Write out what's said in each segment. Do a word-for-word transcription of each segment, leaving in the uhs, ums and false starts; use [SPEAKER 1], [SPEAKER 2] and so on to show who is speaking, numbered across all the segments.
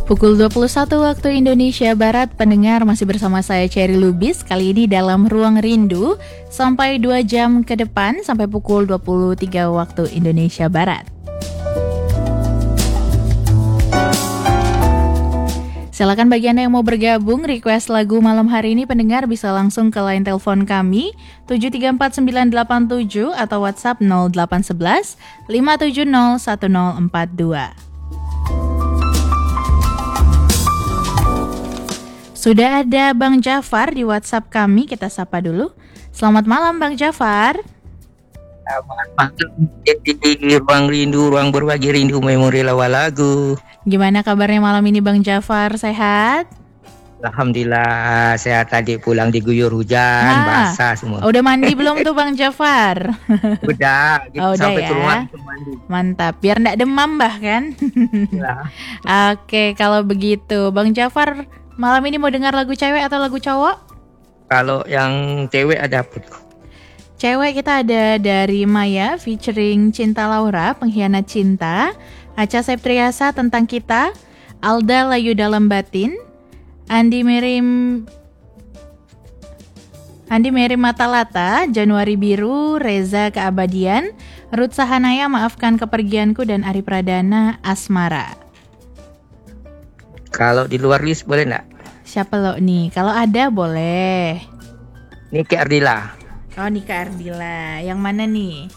[SPEAKER 1] Pukul dua puluh satu waktu Indonesia Barat, pendengar masih bersama saya Cherry Lubis. Kali ini dalam Ruang Rindu sampai dua jam ke depan, sampai pukul dua puluh tiga waktu Indonesia Barat. Silakan bagi Anda yang mau bergabung, request lagu malam hari ini, pendengar bisa langsung ke line telepon kami tujuh tiga empat sembilan delapan tujuh atau WhatsApp nol delapan satu satu lima tujuh nol satu nol empat dua. Sudah ada Bang Jafar di WhatsApp kami, kita sapa dulu. Selamat malam Bang Jafar.
[SPEAKER 2] Selamat malam di Ruang Rindu, ruang berbagi rindu memori lawa lagu.
[SPEAKER 1] Gimana kabarnya malam ini Bang Jafar, sehat?
[SPEAKER 2] Alhamdulillah sehat, tadi pulang diguyur hujan,
[SPEAKER 1] Ah,
[SPEAKER 2] basah semua.
[SPEAKER 1] Udah mandi belum tuh Bang Jafar?
[SPEAKER 2] Udah, gitu
[SPEAKER 1] Oh, udah
[SPEAKER 2] sampai
[SPEAKER 1] ya.
[SPEAKER 2] ke rumah langsung mandi.
[SPEAKER 1] Mantap, biar nggak demam bahkan.
[SPEAKER 2] Ya.
[SPEAKER 1] Oke, kalau begitu Bang Jafar, malam ini mau dengar lagu cewek atau lagu cowok?
[SPEAKER 2] Kalau yang cewek ada apa tuh?
[SPEAKER 1] Cewek kita ada dari Maya featuring Cinta Laura, Pengkhianat Cinta, Acha Septriasa, Tentang Kita, Alda, Layu Dalam Batin, Andi Merim Andi Merim Matalata, Januari Biru, Reza Keabadian, Ruth Sahanaya, Maafkan Kepergianku, dan Ari Pradana, Asmara.
[SPEAKER 2] Kalau di luar list boleh nggak?
[SPEAKER 1] Siapa lo nih? Kalau ada boleh.
[SPEAKER 2] Niki Ardila.
[SPEAKER 1] Oh, Nika Ardila. Yang mana nih?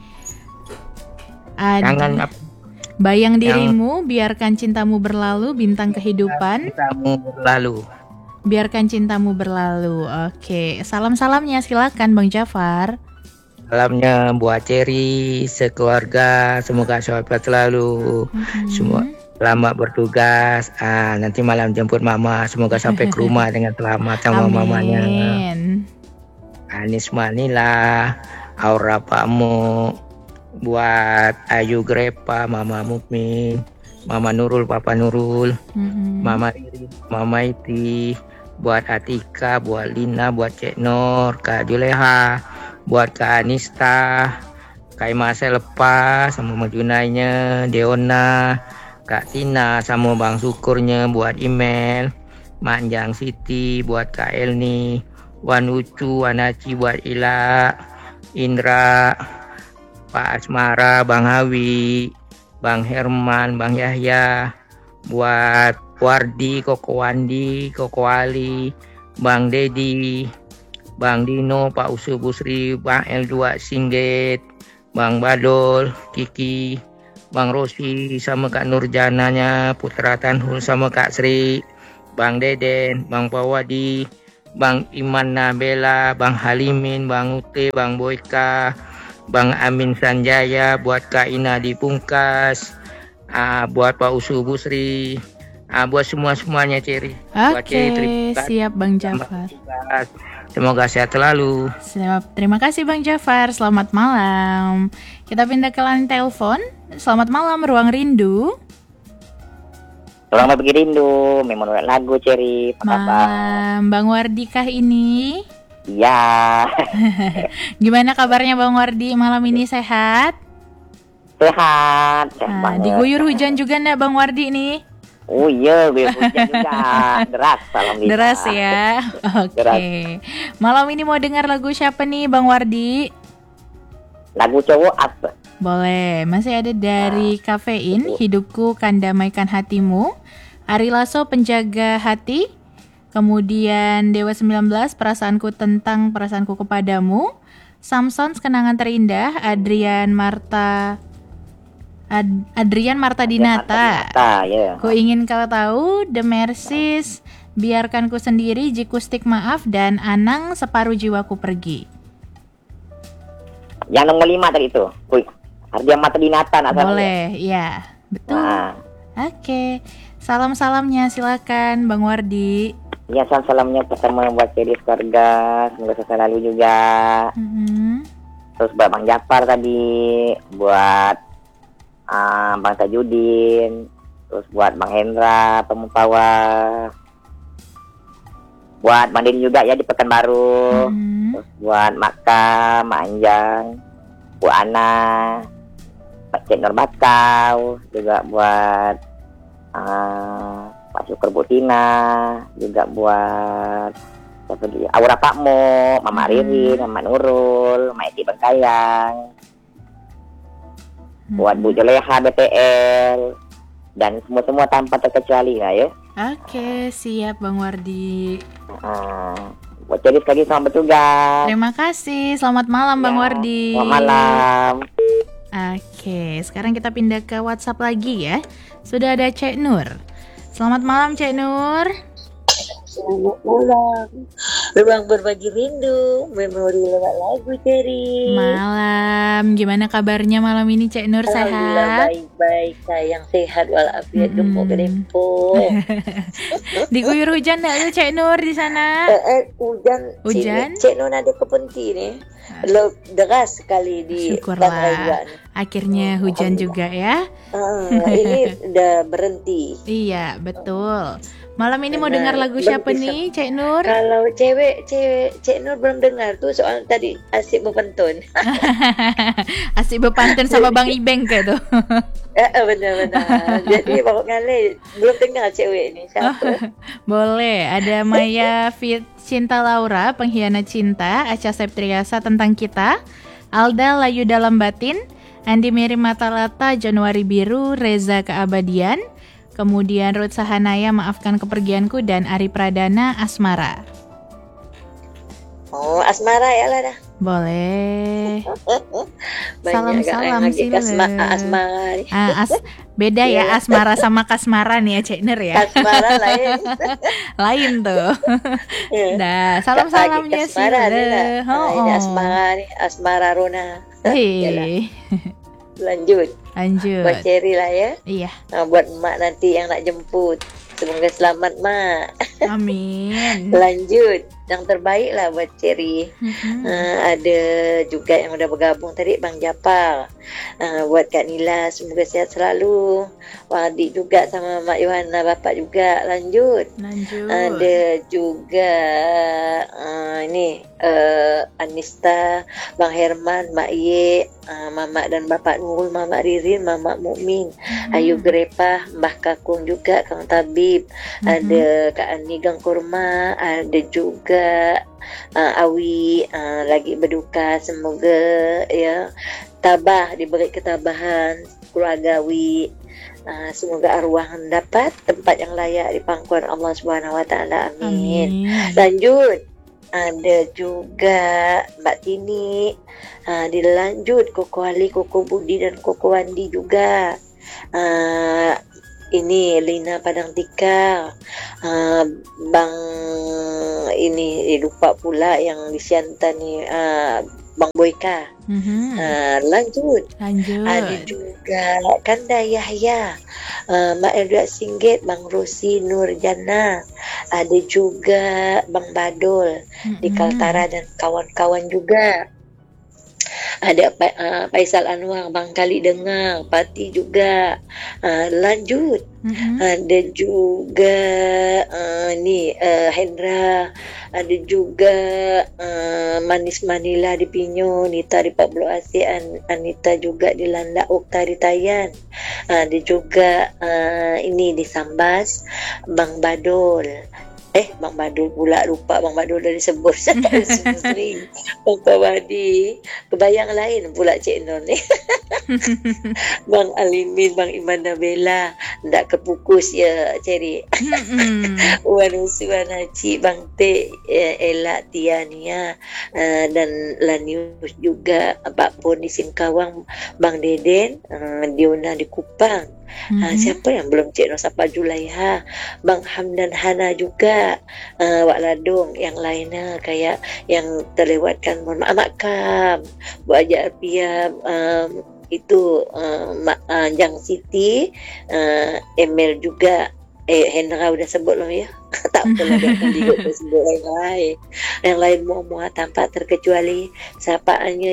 [SPEAKER 1] Ada
[SPEAKER 2] Jangan apa?
[SPEAKER 1] Bayang Dirimu, Biarkan Cintamu Berlalu, Bintang Kehidupan,
[SPEAKER 2] Cintamu berlalu.
[SPEAKER 1] Biarkan Cintamu Berlalu. Oke, salam-salamnya silakan Bang Jafar.
[SPEAKER 2] Salamnya buat Cherry, sekeluarga, semoga sehat selalu.
[SPEAKER 1] Mm-hmm.
[SPEAKER 2] Semua selamat bertugas. Ah, nanti malam jemput mama. Semoga sampai ke rumah dengan selamat sama mamanya.
[SPEAKER 1] Amin.
[SPEAKER 2] Anis Manila, Aura Pakmu, buat Ayu Grepa, Mama Mukmin, Mama Nurul, Papa Nurul,
[SPEAKER 1] Mm-hmm.
[SPEAKER 2] Mama Riri, Mama Iti, buat Atika, buat Lina, buat Cek Nur, Kak Juleha, buat Kak Anista, Kak Masa Lepas, sama Majunainya, Deona, Kak Tina, sama Bang Syukurnya, buat email, Manjang Siti, buat Kak Elni, Wan Ucu, Wanaci, buat Ila, Indra, Pak Asmara, Bang Hawi, Bang Herman, Bang Yahya, buat Wardi, Koko Wandi, Koko Ali, Bang Dedi, Bang Dino, Pak Usu Busri, Bang L dua Singget, Bang Badol, Kiki, Bang Rosi, sama Kak Nurjananya, Putra Tanhul, sama Kak Sri, Bang Deden, Bang Pawadi, Bang Iman Nabela, Bang Halimin, Bang Ute, Bang Boyka, Bang Amin Sanjaya, buat Kak Ina di Pungkas, uh, buat Pak Usu Busri, uh, buat semua-semuanya Cherry.
[SPEAKER 1] Oke, siap Bang Jafar.
[SPEAKER 2] Semoga sehat selalu.
[SPEAKER 1] Siap. Terima kasih Bang Jafar. Selamat malam. Kita pindah ke line telepon. Selamat malam Ruang Rindu.
[SPEAKER 3] Selamat pagi rindu, memori lagu Cherry. Apa kabar?
[SPEAKER 1] Malam, Bang Wardi kah ini?
[SPEAKER 3] Iya.
[SPEAKER 1] Gimana kabarnya Bang Wardi malam ini, sehat?
[SPEAKER 3] Sehat, sehat
[SPEAKER 1] Nah,
[SPEAKER 3] banget.
[SPEAKER 1] diguyur hujan juga enggak Bang Wardi nih?
[SPEAKER 3] Oh iya, guyur hujan juga. Deras, alhamdulillah.
[SPEAKER 1] Deras ya. Oke.
[SPEAKER 3] Deras.
[SPEAKER 1] Malam ini mau dengar lagu siapa nih Bang Wardi?
[SPEAKER 3] Lagu cowok apa?
[SPEAKER 1] Boleh, masih ada dari Kafein, Hidupku Kan Damaikan Hatimu, Ari Lasso, Penjaga Hati, kemudian Dewa sembilan belas, Perasaanku Tentang Perasaanku Kepadamu, Samsons, Kenangan Terindah, Adrian Marta Ad- Adrian Marta Dinata,
[SPEAKER 3] Dinata, ya.
[SPEAKER 1] Ku Ingin Kau Tahu, The Mercies, Biarkan Ku Sendiri, Jikustik Maaf, dan Anang, Separuh Jiwaku Pergi.
[SPEAKER 3] Yang nomor lima tadi itu. Wih, Ardian Mata Dinata.
[SPEAKER 1] Boleh, iya, betul.
[SPEAKER 3] Nah,
[SPEAKER 1] Oke, salam-salamnya silakan Bang Wardi.
[SPEAKER 3] ya salam-salamnya pertama buat Cherry keluarga. Semoga sehat selalu juga.
[SPEAKER 1] Mm-hmm.
[SPEAKER 3] Terus buat Bang Jafar tadi, buat uh, Bang Tajudin, terus buat Bang Hendra Pemumpawa, buat Bang Din juga ya di Pekanbaru,
[SPEAKER 1] Mm-hmm.
[SPEAKER 3] terus buat Maka, Mak Anjang, Bu Ana, Pak Cek Nur Bakau, juga buat uh, Syukur Bu Tina, juga buat siapa lagi? Aura Pak Mo, Mama
[SPEAKER 1] Hmm.
[SPEAKER 3] Ririn, Mama Nurul, Mama Eti Bengkayang, buat Bu Joleha B T L, dan semua-semua tanpa terkecuali ya, ya.
[SPEAKER 1] Oke, siap Bang Wardi.
[SPEAKER 3] Uh, buat jadi sekali lagi selamat bertugas.
[SPEAKER 1] Terima kasih. Selamat malam Bang
[SPEAKER 3] Ya,
[SPEAKER 1] Wardi.
[SPEAKER 3] Selamat malam.
[SPEAKER 1] Oke, sekarang kita pindah ke WhatsApp lagi ya. Sudah ada Cek Nur. Selamat malam Cek Nur.
[SPEAKER 4] Selamat malam. Ruang berbagi rindu, memori lewat lagu Cherry.
[SPEAKER 1] Malam. Gimana kabarnya malam ini Cek Nur,
[SPEAKER 4] Alhamdulillah
[SPEAKER 1] sehat?
[SPEAKER 4] baik-baik, sayang sehat walafiat,
[SPEAKER 1] Mm-mm.
[SPEAKER 4] jemput ke Dempo.
[SPEAKER 1] Diguyur hujan enggak tuh Cek Nur di sana?
[SPEAKER 4] eh, eh, hujan,
[SPEAKER 1] Hujan?
[SPEAKER 4] Cik, Cik Non ada kepenti nih. Lo deras sekali di
[SPEAKER 1] Syukurlah.
[SPEAKER 4] Tanah Iwan.
[SPEAKER 1] Akhirnya hujan juga ya.
[SPEAKER 4] Ah, ini udah berhenti.
[SPEAKER 1] Iya, betul. Malam ini mau
[SPEAKER 4] Nah,
[SPEAKER 1] dengar lagu siapa
[SPEAKER 4] berpisah.
[SPEAKER 1] nih Cek Nur?
[SPEAKER 4] Kalau cewek, cewek, Cik Nur belum dengar tuh soal tadi asik berpantun.
[SPEAKER 1] Asik berpantun sama Bang Ibeng ke tuh.
[SPEAKER 4] Eh, eh, benar-benar. Jadi baru ngalih belum dengar cewek ni siapa?
[SPEAKER 1] Boleh, ada Maya Fit Cinta Laura, Pengkhianat Cinta, Aca Septriasa Tentang Kita, Alda Layu Dalam Batin, Andi Miri Matalata Januari Biru, Reza Keabadian, kemudian Ruth Sahanaya Maafkan Kepergianku, dan Ari Pradana Asmara.
[SPEAKER 4] Oh, asmara ya lah dah.
[SPEAKER 1] Boleh.
[SPEAKER 4] Banyak
[SPEAKER 1] Salam-salam
[SPEAKER 4] kan lagi
[SPEAKER 1] sila.
[SPEAKER 4] asma, asmara ni.
[SPEAKER 1] Ah, as, beda ya asmara sama kasmara nih ya Cek Nur ya.
[SPEAKER 4] Asmara lain.
[SPEAKER 1] Lain tuh.
[SPEAKER 4] Ya.
[SPEAKER 1] Dah, salam-salamnya sih.
[SPEAKER 4] Asmara ni lah.
[SPEAKER 1] Oh,
[SPEAKER 4] Ah, ini asmara ni, asmara Rona. Yalah,
[SPEAKER 1] Hei.
[SPEAKER 4] lanjut.
[SPEAKER 1] Lanjut.
[SPEAKER 4] Buat Cherry lah ya.
[SPEAKER 1] Iya,
[SPEAKER 4] Ah, buat mak nanti yang nak jemput. Semoga selamat mak.
[SPEAKER 1] amin.
[SPEAKER 4] Lanjut. Yang terbaik lah buat Cherry.
[SPEAKER 1] Mm-mm.
[SPEAKER 4] Uh, ada juga yang udah bergabung tadi, Bang Japar. Uh, buat Kak Nila, semoga sihat selalu. Wadi juga sama Mak Yohana, Bapak juga. Lanjut.
[SPEAKER 1] Lanjut.
[SPEAKER 4] Ada juga uh, ini uh, Anista, Bang Herman, Mak Ye, uh, Mamak dan Bapak Nurul, Mamak Ririn, Mamak Mukmin,
[SPEAKER 1] Mm-mm.
[SPEAKER 4] Ayu Grepah, Mbah Kakung juga, Kang Tabib.
[SPEAKER 1] Mm-mm.
[SPEAKER 4] Ada Kak Ani Gang Kurma, ada juga uh, Awi uh, lagi berduka, semoga ya tabah, diberi ketabahan keluarga Awi. Uh, semoga arwah mendapat tempat yang layak di pangkuan Allah Subhanahu Wa Taala. Amin.
[SPEAKER 1] Amin.
[SPEAKER 4] Lanjut, ada juga Mbak Tini, uh, dilanjut Koko Ali, Koko Budi dan Koko Wandi juga. Uh, ini Lina Padang Tikar, uh, Bang ini eh, lupa pula yang di Siantan ni, uh, Bang Boyka.
[SPEAKER 1] Mhm.
[SPEAKER 4] Uh, lanjut.
[SPEAKER 1] Lanjut.
[SPEAKER 4] Ada juga Kanda Yahya, uh, Mak Elda Singgit, Bang Rosi Nurjana. Ada juga Bang Badol di
[SPEAKER 1] Mm-mm.
[SPEAKER 4] Kaltara dan kawan-kawan juga. Ada Pa- uh, Faisal Anwar, Bang Kali Dengar, Pati juga. Uh, lanjut.
[SPEAKER 1] Mm-mm.
[SPEAKER 4] Ada juga uh, ni uh, Hendra. Ada juga uh, Manis Manila di Pinyo, Nita di Pak Blok ASEAN, Anita juga di Landak, Okta di Tayan. Ada juga uh, ini di Sambas, Bang Badol. Eh, Bang Badul pula, lupa Bang Badul dah disebut. Sering. Bang Pawadi. Kebayang lain pula Cik Nur ni. Bang Alimin, Bang Iman Nabela. Tak kepukus ya, Cherry.
[SPEAKER 1] Mm-mm.
[SPEAKER 4] Wan Usman Haji, Bang T, eh, Ella Tiania, uh, dan Lanius juga, Pak Pon di Singkawang, Bang Deden, uh, Diona di Kupang. Uh,
[SPEAKER 1] Mhm.
[SPEAKER 4] siapa yang belum Cik Nur Sapa Julaiha, Bang Hamdan Hana juga, uh, Wak Ladong, yang lainnya kayak yang terlewatkan, mohon maaf Makam, Bu Ajak Arpia, um, itu uh, Ma- uh, Jang Siti, uh, Emil juga. Eh, Hendra udah sebut loh ya. Tak apalah dia akan digut sebut yang lain. Yang lain semua tanpa terkecuali sapaannya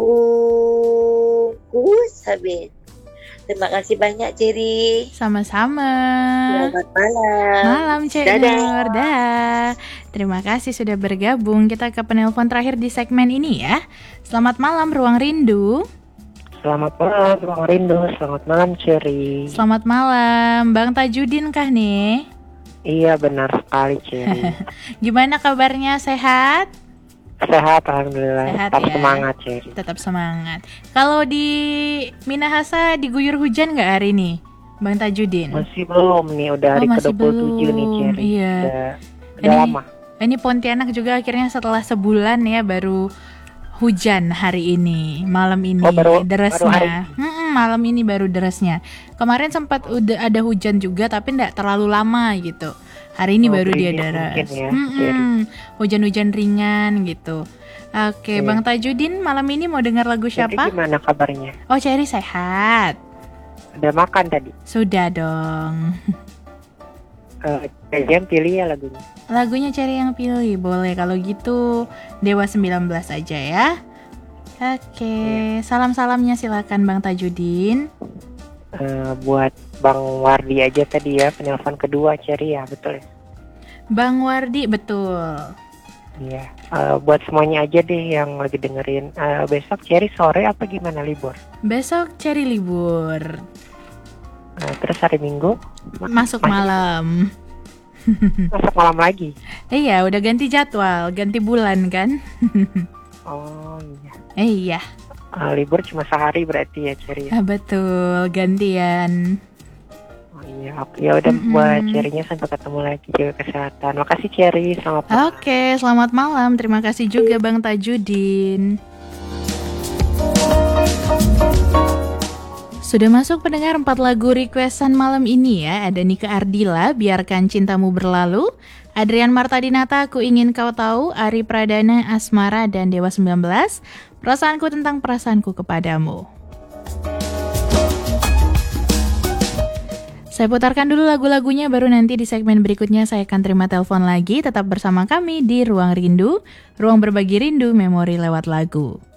[SPEAKER 4] dibungkus habis. Terima kasih banyak Cherry.
[SPEAKER 1] Sama-sama.
[SPEAKER 4] Selamat malam.
[SPEAKER 1] Malam Cek
[SPEAKER 4] Dadah.
[SPEAKER 1] Nur. Dah. Terima kasih sudah bergabung. Kita ke penelpon terakhir di segmen ini ya. Selamat malam Ruang Rindu.
[SPEAKER 5] Selamat malam, Bang Rindu. Selamat malam, Cherry.
[SPEAKER 1] Selamat malam Bang Tajudin kah nih?
[SPEAKER 5] Iya benar sekali Cherry.
[SPEAKER 1] Gimana kabarnya, sehat?
[SPEAKER 5] Sehat alhamdulillah.
[SPEAKER 1] Sehat
[SPEAKER 5] Tetap
[SPEAKER 1] ya.
[SPEAKER 5] semangat Cherry.
[SPEAKER 1] Tetap semangat. Kalau di Minahasa diguyur hujan nggak hari ini, Bang Tajudin?
[SPEAKER 5] Masih belum nih, udah hari
[SPEAKER 1] Oh,
[SPEAKER 5] ke
[SPEAKER 1] masih
[SPEAKER 5] dua puluh tujuh nih
[SPEAKER 1] belum.
[SPEAKER 5] Cherry.
[SPEAKER 1] Iya.
[SPEAKER 5] Udah, udah
[SPEAKER 1] Ini-
[SPEAKER 5] lama.
[SPEAKER 1] Ini Pontianak juga akhirnya setelah sebulan ya baru hujan hari ini, malam ini
[SPEAKER 5] Oh, baru-
[SPEAKER 1] derasnya.
[SPEAKER 5] baru hari
[SPEAKER 1] Mm-mm, malam ini baru derasnya. Kemarin sempat udah ada hujan juga tapi tidak terlalu lama gitu. Hari ini
[SPEAKER 5] Oh,
[SPEAKER 1] baru dia
[SPEAKER 5] gerimis
[SPEAKER 1] deras.
[SPEAKER 5] mungkin ya,
[SPEAKER 1] Mm-mm, hujan-hujan ringan gitu. Oke,
[SPEAKER 5] Iya.
[SPEAKER 1] Bang Tajudin malam ini mau dengar lagu
[SPEAKER 5] Cherry
[SPEAKER 1] siapa?
[SPEAKER 5] gimana kabarnya?
[SPEAKER 1] Oh, Cherry sehat.
[SPEAKER 5] Udah makan tadi?
[SPEAKER 1] Sudah dong.
[SPEAKER 5] Eh, Kalian pilih ya lagunya.
[SPEAKER 1] Lagunya Cherry yang pilih, boleh kalau gitu Dewa sembilan belas aja ya. Oke, salam-salamnya silakan Bang Tajudin.
[SPEAKER 5] Eh, buat Bang Wardi aja tadi ya, penelpon kedua Cherry ya, betul ya?
[SPEAKER 1] Bang Wardi, betul.
[SPEAKER 5] Iya. Eh, buat semuanya aja deh yang lagi dengerin. Eh, besok Cherry sore apa gimana libur?
[SPEAKER 1] Besok Cherry libur,
[SPEAKER 5] Eh, terus hari Minggu
[SPEAKER 1] masuk malam.
[SPEAKER 5] masuk malam lagi.
[SPEAKER 1] Iya, udah ganti jadwal, ganti bulan kan?
[SPEAKER 5] Oh iya.
[SPEAKER 1] Eh, iya,
[SPEAKER 5] Eh, libur cuma sehari berarti ya Cherry ya.
[SPEAKER 1] ah, betul, gantian.
[SPEAKER 5] Oh iya. Oke, ya udah
[SPEAKER 1] Mm-mm.
[SPEAKER 5] buat Cherry-nya sampai ketemu lagi, jaga kesehatan. Makasih Cherry, selamat malam.
[SPEAKER 1] Oke, selamat malam. Terima kasih juga Bang Tajudin. Sudah masuk pendengar empat lagu requestan malam ini ya. Ada Nika Ardila, Biarkan Cintamu Berlalu, Adrian Marta Dinata, Ku Ingin Kau Tahu, Ari Pradana, Asmara, dan Dewa sembilan belas, Perasaanku Tentang Perasaanku Kepadamu. Saya putarkan dulu lagu-lagunya, baru nanti di segmen berikutnya saya akan terima telepon lagi. Tetap bersama kami di Ruang Rindu, ruang berbagi rindu memori lewat lagu.